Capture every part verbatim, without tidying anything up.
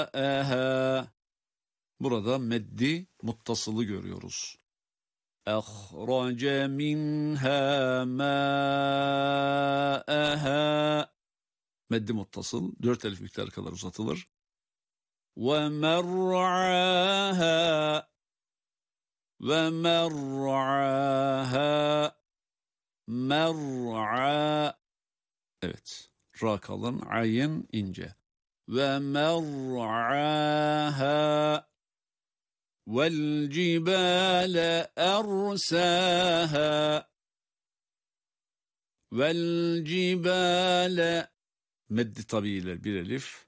Eha. Burada meddi muttasılı görüyoruz. Ehrace minha mâ'eha. Meddi muttasıl dört elif miktarı kadar uzatılır. Ve mer'aha. Ve mer'aha. Mer'a. Evet. Ra kalın, ayin ince. Ve mer'aha. Vel cibale ersaha. Vel cibale. Meddi tabiiyle bir elif.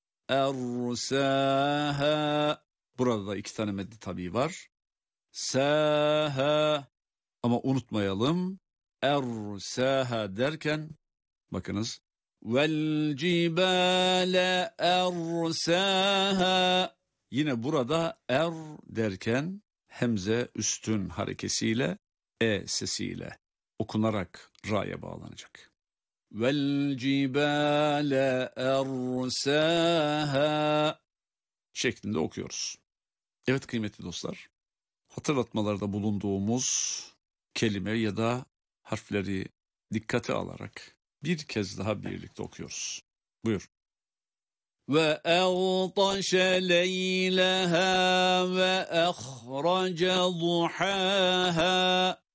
Ersaha. Burada da iki tane meddi tabii var. Saha. Ama unutmayalım. Ersaha derken bakınız. Vel cibale ersaha. Yine burada er derken hemze üstün harekesiyle e sesiyle okunarak ra'ya bağlanacak. Vel cibale ersaha şeklinde okuyoruz. Evet kıymetli dostlar, hatırlatmalarda bulunduğumuz kelime ya da harfleri dikkate alarak bir kez daha birlikte okuyoruz. Buyur. Ve eğtaşe leyleha ve ehrace duhaha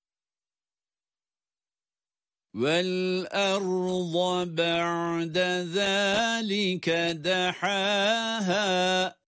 vel arda ba'de zâlike dehaha